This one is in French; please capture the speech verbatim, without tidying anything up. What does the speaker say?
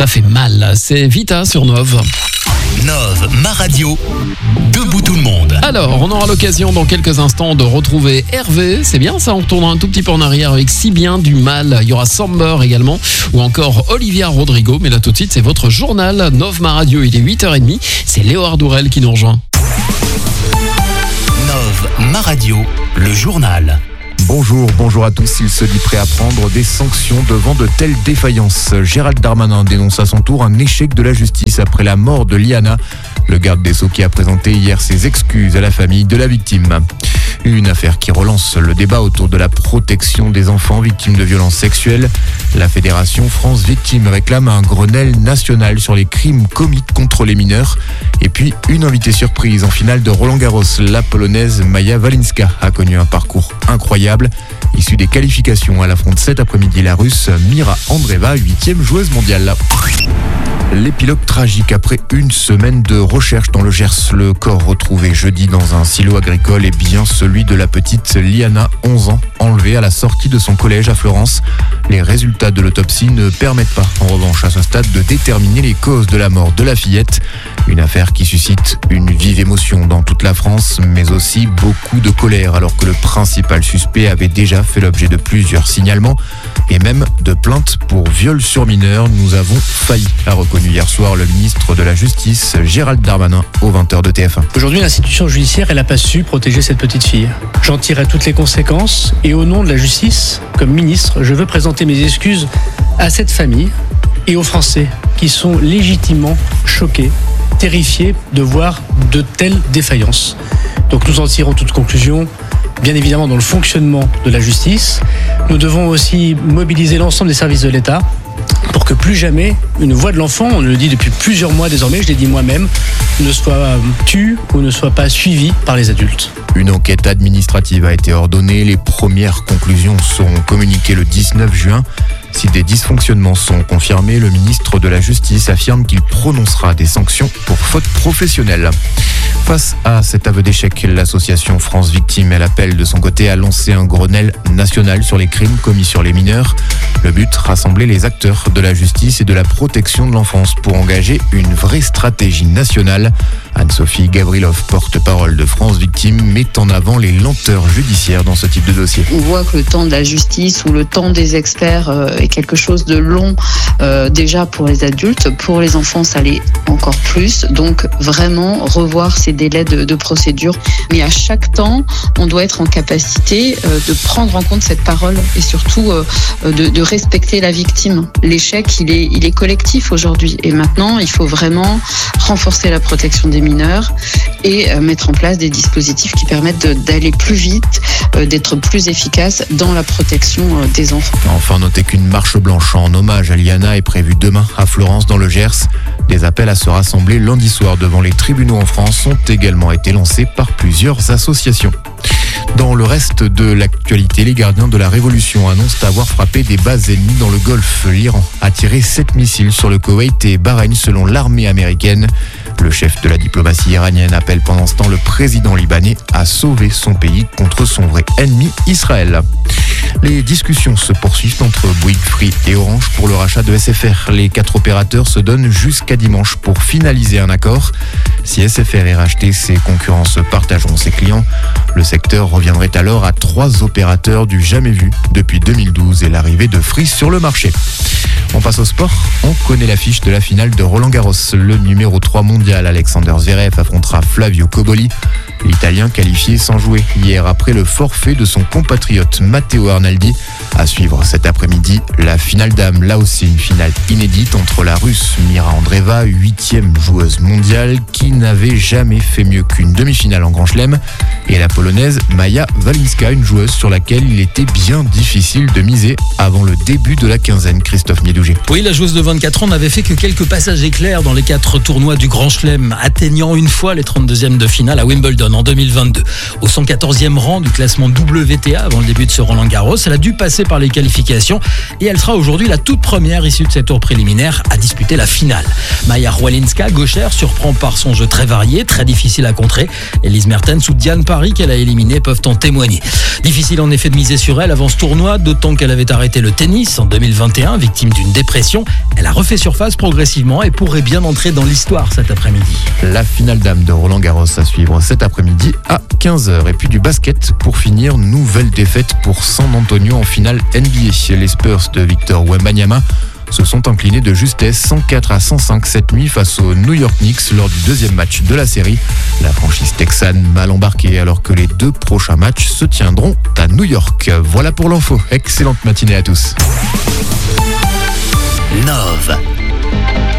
Ça fait mal. C'est Vita sur Nove. Nove, ma radio, debout tout le monde. Alors, on aura l'occasion dans quelques instants de retrouver Hervé. C'est bien ça, on retourne un tout petit peu en arrière avec Si bien du mal. Il y aura Samber également, ou encore Olivia Rodrigo. Mais là tout de suite, c'est votre journal Nove, ma radio. Il est huit heures trente. C'est Léo Ardourel qui nous rejoint. Nove, ma radio, le journal. Bonjour, bonjour à tous. Il se dit prêt à prendre des sanctions devant de telles défaillances. Gérald Darmanin dénonce à son tour un échec de la justice après la mort de Liana. Le garde des Sceaux qui a présenté hier ses excuses à la famille de la victime. Une affaire qui relance le débat autour de la protection des enfants victimes de violences sexuelles. La Fédération France Victimes réclame un Grenelle national sur les crimes commis contre les mineurs. Et puis, une invitée surprise en finale de Roland-Garros. La Polonaise Maja Walinska a connu un parcours incroyable. Issue des qualifications, elle affronte cet après-midi la Russe Mira Andreeva, huitième joueuse mondiale. L'épilogue tragique après une semaine de recherche dans le Gers. Le corps retrouvé jeudi dans un silo agricole est bien celui de la petite Liana, onze ans, enlevée à la sortie de son collège à Florence. Les résultats de l'autopsie ne permettent pas, en revanche, à ce stade, de déterminer les causes de la mort de la fillette. Une affaire qui suscite une vive émotion dans toute la France, mais aussi beaucoup de colère, alors que le principal suspect avait déjà fait l'objet de plusieurs signalements et même de plaintes pour viol sur mineur. Nous avons failli, a reconnu hier soir le ministre de la Justice, Gérald Darmanin, aux vingt heures de T F un. Aujourd'hui, l'institution judiciaire, elle n'a pas su protéger cette petite fille. J'en tirerai toutes les conséquences et au nom de la justice, comme ministre, je veux présenter mes excuses à cette famille et aux Français qui sont légitimement choqués, terrifiés de voir de telles défaillances. Donc nous en tirons toutes conclusions, bien évidemment dans le fonctionnement de la justice. Nous devons aussi mobiliser l'ensemble des services de l'État pour que plus jamais une voix de l'enfant, on le dit depuis plusieurs mois désormais, je l'ai dit moi-même, ne soit tue ou ne soit pas suivie par les adultes. Une enquête administrative a été ordonnée. Les premières conclusions seront communiquées le dix-neuf juin. Si des dysfonctionnements sont confirmés, le ministre de la Justice affirme qu'il prononcera des sanctions pour faute professionnelle. Face à cet aveu d'échec, l'association France Victimes, elle appelle de son côté à lancer un Grenelle national sur les crimes commis sur les mineurs. Le but, rassembler les acteurs de la justice et de la protection de l'enfance pour engager une vraie stratégie nationale. Anne-Sophie Gavrilov, porte-parole de France Victimes, met en avant les lenteurs judiciaires dans ce type de dossier. On voit que le temps de la justice ou le temps des experts euh, est quelque chose de long euh, déjà pour les adultes. Pour les enfants, ça l'est encore plus. Donc vraiment revoir ces délais de, de procédure. Mais à chaque temps, on doit être en capacité euh, de prendre en compte cette parole et surtout euh, de, de respecter la victime. L'échec, il est, il est collectif aujourd'hui. Et maintenant, il faut vraiment renforcer la protection des mineurs et euh, mettre en place des dispositifs qui permettent de, d'aller plus vite, euh, d'être plus efficace dans la protection euh, des enfants. Enfin, notez qu'une marche blanche en hommage à Liana est prévue demain à Florence dans le Gers. Des appels à se rassembler lundi soir devant les tribunaux en France ont également été lancés par plusieurs associations. Dans le reste de l'actualité, les gardiens de la Révolution annoncent avoir frappé des bases ennemies dans le Golfe. L'Iran a tiré sept missiles sur le Koweït et Bahreïn selon l'armée américaine. Le chef de la diplomatie iranienne appelle pendant ce temps le président libanais à sauver son pays contre son vrai ennemi Israël. Les discussions se poursuivent entre Bouygues, Free et Orange pour le rachat de S F R. Les quatre opérateurs se donnent jusqu'à dimanche pour finaliser un accord. Si S F R est racheté, ses concurrents se partageront ses clients. Le secteur reviendrait alors à trois opérateurs du jamais vu depuis deux mille douze et l'arrivée de Free sur le marché. On passe au sport. On connaît l'affiche de la finale de Roland-Garros. Le numéro trois mondial Alexander Zverev affrontera Flavio Cobolli. L'Italien qualifié sans jouer hier après le forfait de son compatriote Matteo Arnaldi. À suivre cet après-midi, la finale dames, là aussi une finale inédite entre la Russe Mira Andreeva, huitième joueuse mondiale, qui n'avait jamais fait mieux qu'une demi-finale en Grand Chelem, et la Polonaise Maja Walinska, une joueuse sur laquelle il était bien difficile de miser avant le début de la quinzaine. Christophe Miedouget. Oui, la joueuse de vingt-quatre ans n'avait fait que quelques passages éclairs dans les quatre tournois du Grand Chelem, atteignant une fois les trente-deuxièmes de finale à Wimbledon en deux mille vingt-deux. Au cent quatorzième rang du classement W T A avant le début de ce Roland-Garros, elle a dû passer par les qualifications et elle sera aujourd'hui la toute première issue de cette tour préliminaire à disputer la finale. Maja Walinska, gauchère, surprend par son jeu très varié, très difficile à contrer. Elise Mertens ou Diane Parry, qu'elle a éliminé, peuvent en témoigner. Difficile en effet de miser sur elle avant ce tournoi, d'autant qu'elle avait arrêté le tennis en deux mille vingt et un, victime d'une une dépression. Elle a refait surface progressivement et pourrait bien entrer dans l'histoire cet après-midi. La finale dame de Roland Garros à suivre cet après-midi à quinze heures. Et puis du basket pour finir, nouvelle défaite pour San Antonio en finale N B A. Les Spurs de Victor Wembanyama se sont inclinés de justesse cent quatre à cent cinq cette nuit face aux New York Knicks lors du deuxième match de la série. La franchise texane mal embarquée alors que les deux prochains matchs se tiendront à New York. Voilà pour l'info. Excellente matinée à tous. Nove.